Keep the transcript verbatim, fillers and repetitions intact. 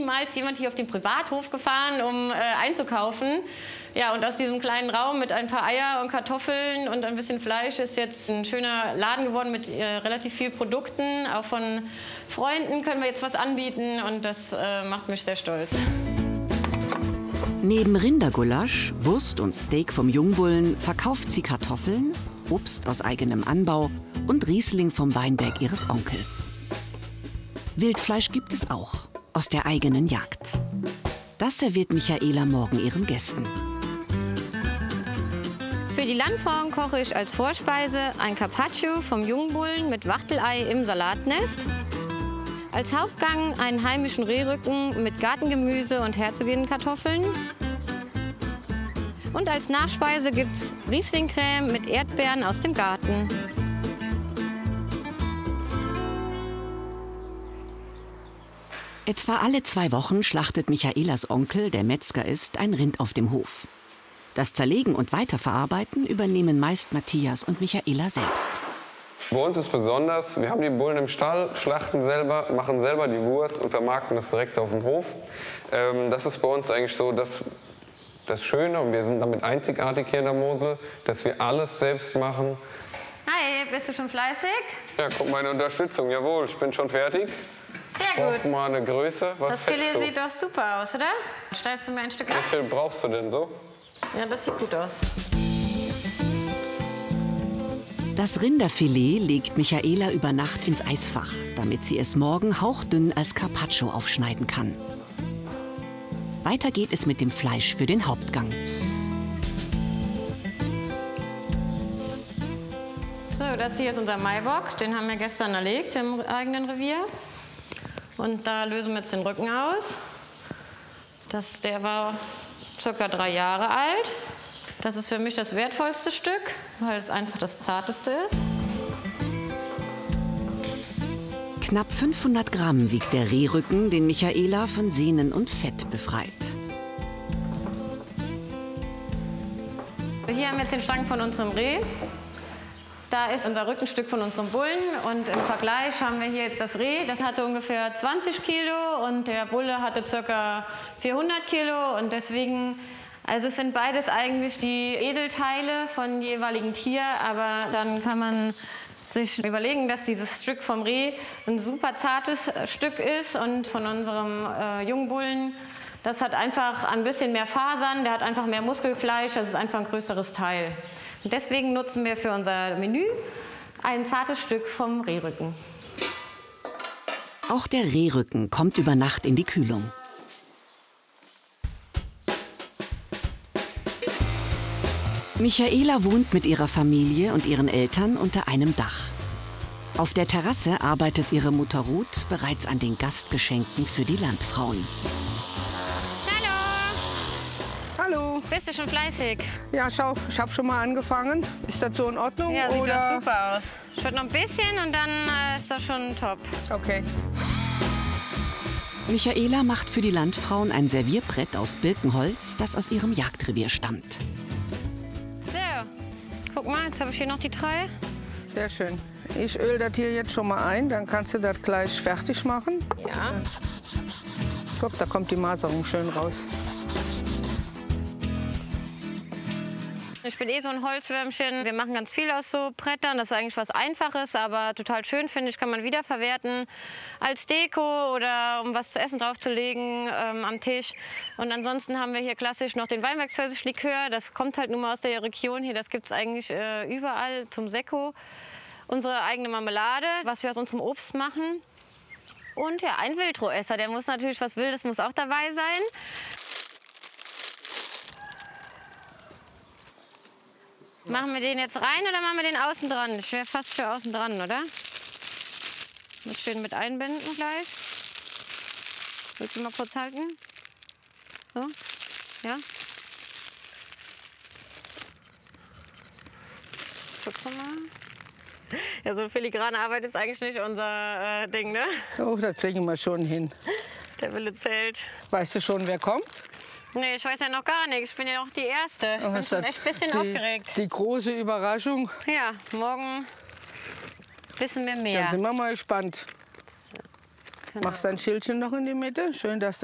niemals jemand hier auf den Privathof gefahren, um äh, einzukaufen. Ja, und aus diesem kleinen Raum mit ein paar Eier und Kartoffeln und ein bisschen Fleisch ist jetzt ein schöner Laden geworden mit äh, relativ vielen Produkten. Auch von Freunden können wir jetzt was anbieten und das äh, macht mich sehr stolz. Neben Rindergulasch, Wurst und Steak vom Jungbullen verkauft sie Kartoffeln, Obst aus eigenem Anbau und Riesling vom Weinberg ihres Onkels. Wildfleisch gibt es auch, aus der eigenen Jagd. Das serviert Michaela morgen ihren Gästen. Für die Landfrauen koche ich als Vorspeise ein Carpaccio vom Jungbullen mit Wachtelei im Salatnest. Als Hauptgang einen heimischen Rehrücken mit Gartengemüse und Herzogin-Kartoffeln. Und als Nachspeise gibt's Riesling-Creme mit Erdbeeren aus dem Garten. Etwa alle zwei Wochen schlachtet Michaelas Onkel, der Metzger ist, ein Rind auf dem Hof. Das Zerlegen und Weiterverarbeiten übernehmen meist Matthias und Michaela selbst. Bei uns ist besonders, wir haben die Bullen im Stall, schlachten selber, machen selber die Wurst und vermarkten das direkt auf dem Hof. Ähm, das ist bei uns eigentlich so das, das Schöne und wir sind damit einzigartig hier in der Mosel, dass wir alles selbst machen. Hi, bist du schon fleißig? Ja, guck, meine Unterstützung, jawohl, ich bin schon fertig. Sehr gut. Brauch mal eine Größe. Was das Filet du? sieht doch super aus, oder? Schneidest du mir ein Stück ab? Wie viel brauchst du denn so? Ja, das sieht gut aus. Das Rinderfilet legt Michaela über Nacht ins Eisfach, damit sie es morgen hauchdünn als Carpaccio aufschneiden kann. Weiter geht es mit dem Fleisch für den Hauptgang. So, das hier ist unser Maibock. Den haben wir gestern erlegt im eigenen Revier. Und da lösen wir jetzt den Rücken aus. Das, der war circa drei Jahre alt. Das ist für mich das wertvollste Stück, weil es einfach das zarteste ist. Knapp fünfhundert Gramm wiegt der Rehrücken, den Michaela von Sehnen und Fett befreit. Hier haben wir jetzt den Stangen von unserem Reh. Da ist unser Rückenstück von unserem Bullen und im Vergleich haben wir hier jetzt das Reh. Das hatte ungefähr zwanzig Kilo und der Bulle hatte ca. vierhundert Kilo und deswegen, also es sind beides eigentlich die Edelteile von jeweiligen Tier, aber dann kann man sich überlegen, dass dieses Stück vom Reh ein super zartes Stück ist und von unserem äh, Jungbullen, das hat einfach ein bisschen mehr Fasern, der hat einfach mehr Muskelfleisch, das ist einfach ein größeres Teil. Und deswegen nutzen wir für unser Menü ein zartes Stück vom Rehrücken. Auch der Rehrücken kommt über Nacht in die Kühlung. Michaela wohnt mit ihrer Familie und ihren Eltern unter einem Dach. Auf der Terrasse arbeitet ihre Mutter Ruth bereits an den Gastgeschenken für die Landfrauen. Hallo. Bist du schon fleißig? Ja, schau, ich habe schon mal angefangen. Ist das so in Ordnung? Ja, sieht oder? doch super aus. Ich würde noch ein bisschen und dann äh, ist das schon top. Okay. Michaela macht für die Landfrauen ein Servierbrett aus Birkenholz, das aus ihrem Jagdrevier stammt. So, guck mal, jetzt habe ich hier noch die drei. Sehr schön. Ich öle das hier jetzt schon mal ein, dann kannst du das gleich fertig machen. Ja. Guck, da kommt die Maserung schön raus. Ich bin eh so ein Holzwürmchen. Wir machen ganz viel aus so Brettern. Das ist eigentlich was Einfaches, aber total schön, finde ich, kann man wiederverwerten. Als Deko oder um was zu essen draufzulegen ähm, am Tisch. Und ansonsten haben wir hier klassisch noch den Weinbergspfirsichlikör. Das kommt halt nur mal aus der Region hier. Das gibt es eigentlich äh, überall zum Sekko. Unsere eigene Marmelade, was wir aus unserem Obst machen. Und ja, ein Wildrohesser. Der muss natürlich, was Wildes muss auch dabei sein. Machen wir den jetzt rein oder machen wir den außen dran? Ich wäre fast für außen dran, oder? Muss schön mit einbinden gleich. Willst du mal kurz halten? So? Ja? Guckst du mal? Ja, so filigrane Arbeit ist eigentlich nicht unser äh, Ding, ne? Oh, das kriegen wir schon hin. Der Wille zählt. Weißt du schon, wer kommt? Nee, ich weiß ja noch gar nichts. Ich bin ja noch die Erste. Ich Oh, bin ist schon das echt ein bisschen die, aufgeregt. Die große Überraschung. Ja, morgen wissen wir mehr. Dann sind wir mal gespannt. Genau. Machst dein Schildchen noch in die Mitte. Schön, dass